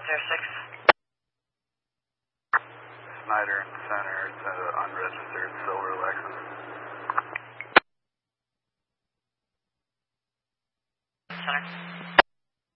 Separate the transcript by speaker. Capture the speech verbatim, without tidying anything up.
Speaker 1: zero six.
Speaker 2: Snyder and Center, it's an unregistered silver Lexus.
Speaker 1: Center.